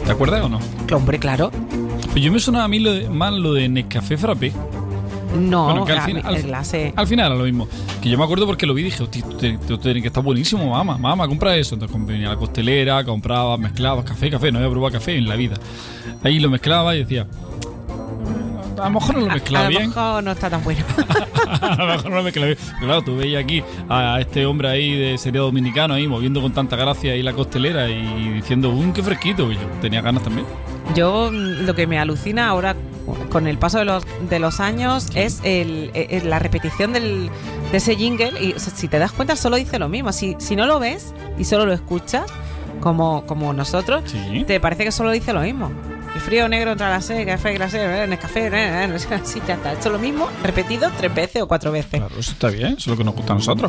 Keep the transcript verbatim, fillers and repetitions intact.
¿Te acuerdas o no? Hombre, claro. Pues yo me sonaba a mí lo de, más lo de Nescafé Frappé. No, Bueno, que al, a fin, mí, al, el glacé. al final era lo mismo. Que yo me acuerdo porque lo vi y dije, hostia, esto tiene que estar buenísimo, mamá, mamá, compra eso. Entonces venía a la costelera, compraba, mezclaba café, café, no había probado café en la vida. Ahí lo mezclaba y decía, a lo mejor no lo mezclaba bien. A lo mejor no está tan bueno. A lo mejor no lo mezclaba bien. Pero claro, tú veías aquí a este hombre ahí de serie dominicano ahí moviendo con tanta gracia ahí la costelera y diciendo, ¡um, qué fresquito! Y yo tenía ganas también. Yo lo que me alucina ahora con el paso de los, de los años es el, el, la repetición del, de ese jingle y o sea, si te das cuenta solo dice lo mismo. Si, si no lo ves y solo lo escuchas como, como nosotros, ¿Sí? Te parece que solo dice lo mismo. El frío negro entra a la sed, café, glacé, Nescafé, así ya está. Esto es lo mismo repetido tres veces o cuatro veces. Claro, eso está bien, eso es lo que nos gusta a nosotros.